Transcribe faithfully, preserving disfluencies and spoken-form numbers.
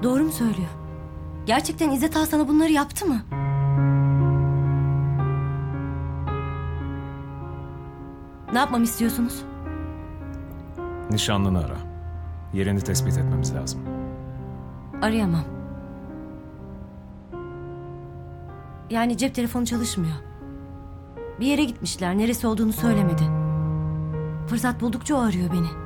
Doğru mu söylüyor? Gerçekten İzzet Ağa sana bunları yaptı mı? Ne yapmamı istiyorsunuz? Nişanlını ara. Yerini tespit etmemiz lazım. Arayamam. Yani cep telefonu çalışmıyor. Bir yere gitmişler. Neresi olduğunu söylemedi. Fırsat buldukça o arıyor beni.